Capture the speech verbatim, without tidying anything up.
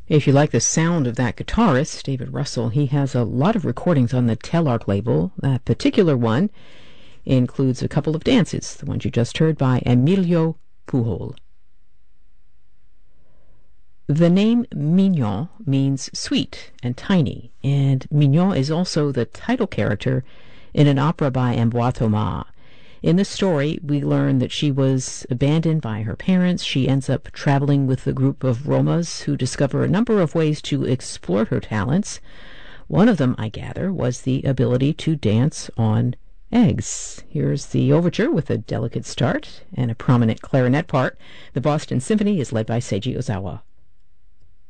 If you like the sound of that guitarist, David Russell, he has a lot of recordings on the Telarc label. That particular one includes a couple of dances, the ones you just heard by Emilio Pujol. The name Mignon means sweet and tiny, and Mignon is also the title character in an opera by Ambroise Thomas. In the story, we learn that she was abandoned by her parents. She ends up traveling with a group of Romas who discover a number of ways to exploit her talents. One of them, I gather, was the ability to dance on eggs. Here's the overture with a delicate start and a prominent clarinet part. The Boston Symphony is led by Seiji Ozawa.